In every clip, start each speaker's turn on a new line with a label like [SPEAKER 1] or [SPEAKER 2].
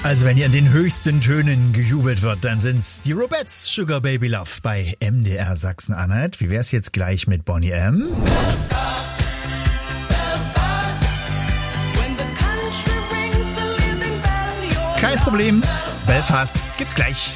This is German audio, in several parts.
[SPEAKER 1] Also wenn hier in den höchsten Tönen gejubelt wird, dann sind's die Robettes, Sugar Baby Love bei MDR Sachsen-Anhalt. Wie wär's jetzt gleich mit Boney M? Kein Problem, Belfast gibt's gleich.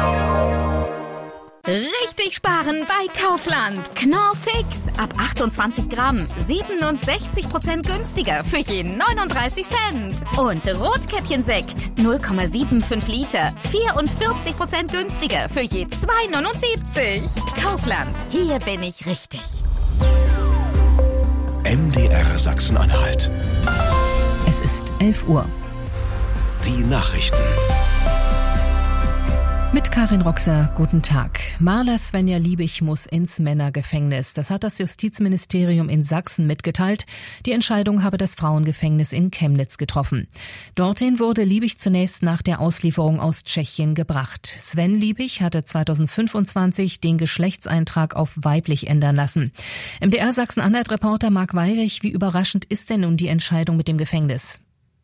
[SPEAKER 2] Richtig sparen bei Kaufland. Knorr Fix. Ab 28 Gramm. 67% günstiger für jeden 39 Cent. Und Rotkäppchensekt. 0,75 Liter. 44% günstiger für je 2,79. Kaufland. Hier bin ich richtig.
[SPEAKER 3] MDR Sachsen-Anhalt.
[SPEAKER 4] Es ist 11 Uhr.
[SPEAKER 3] Die Nachrichten.
[SPEAKER 4] Mit Karin Roxer, guten Tag. Maler Svenja Liebig muss ins Männergefängnis. Das hat das Justizministerium in Sachsen mitgeteilt. Die Entscheidung habe das Frauengefängnis in Chemnitz getroffen. Dorthin wurde Liebig zunächst nach der Auslieferung aus Tschechien gebracht. Sven Liebig hatte 2025 den Geschlechtseintrag auf weiblich ändern lassen. MDR Sachsen-Anhalt-Reporter Marc Weyrich, wie überraschend ist denn nun die Entscheidung mit dem Gefängnis?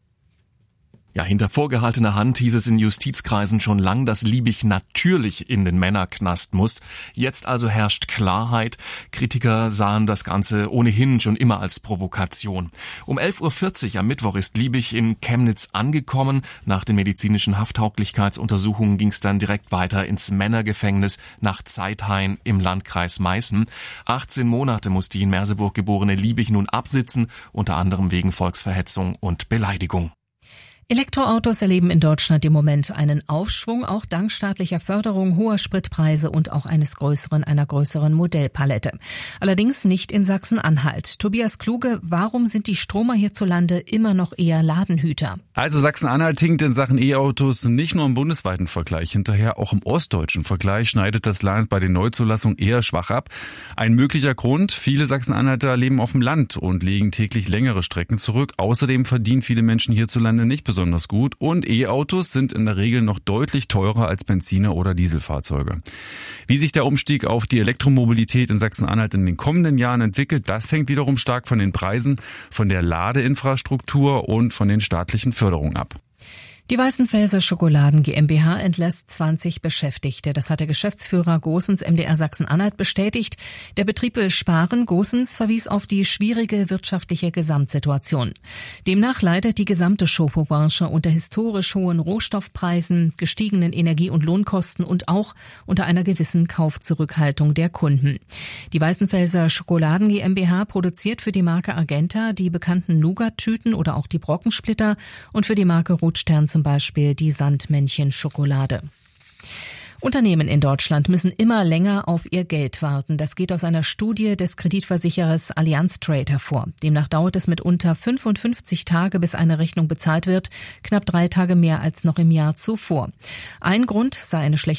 [SPEAKER 5] Ja, hinter vorgehaltener Hand hieß es in Justizkreisen schon lang, dass Liebig natürlich in den Männerknast muss. Jetzt also herrscht Klarheit. Kritiker sahen das Ganze ohnehin schon immer als Provokation. Um 11.40 Uhr am Mittwoch ist Liebig in Chemnitz angekommen. Nach den medizinischen Hafttauglichkeitsuntersuchungen ging es dann direkt weiter ins Männergefängnis nach Zeithain im Landkreis Meißen. 18 Monate muss die in Merseburg geborene Liebig nun absitzen, unter anderem wegen Volksverhetzung und Beleidigung.
[SPEAKER 4] Elektroautos erleben in Deutschland im Moment einen Aufschwung, auch dank staatlicher Förderung, hoher Spritpreise und auch einer größeren Modellpalette. Allerdings nicht in Sachsen-Anhalt. Tobias Kluge, warum sind die Stromer hierzulande immer noch eher Ladenhüter?
[SPEAKER 6] Also Sachsen-Anhalt hinkt in Sachen E-Autos nicht nur im bundesweiten Vergleich hinterher, auch im ostdeutschen Vergleich schneidet das Land bei den Neuzulassungen eher schwach ab. Ein möglicher Grund, viele Sachsen-Anhalter leben auf dem Land und legen täglich längere Strecken zurück. Außerdem verdienen viele Menschen hierzulande nicht besonders gut und E-Autos sind in der Regel noch deutlich teurer als Benziner- oder Dieselfahrzeuge. Wie sich der Umstieg auf die Elektromobilität in Sachsen-Anhalt in den kommenden Jahren entwickelt, das hängt wiederum stark von den Preisen, von der Ladeinfrastruktur und von den staatlichen Förderungen ab.
[SPEAKER 4] Die Weißenfelser Schokoladen GmbH entlässt 20 Beschäftigte. Das hat der Geschäftsführer Goossens MDR Sachsen-Anhalt bestätigt. Der Betrieb will sparen. Goossens verwies auf die schwierige wirtschaftliche Gesamtsituation. Demnach leidet die gesamte Schokobranche unter historisch hohen Rohstoffpreisen, gestiegenen Energie- und Lohnkosten und auch unter einer gewissen Kaufzurückhaltung der Kunden. Die Weißenfelser Schokoladen GmbH produziert für die Marke Argenta die bekannten Nougat-Tüten oder auch die Brockensplitter und für die Marke Rotstern zum Beispiel die Sandmännchen-Schokolade. Unternehmen in Deutschland müssen immer länger auf ihr Geld warten. Das geht aus einer Studie des Kreditversicherers Allianz Trade hervor. Demnach dauert es mitunter 55 Tage, bis eine Rechnung bezahlt wird, knapp 3 Tage mehr als noch im Jahr zuvor. Ein Grund sei eine schlechte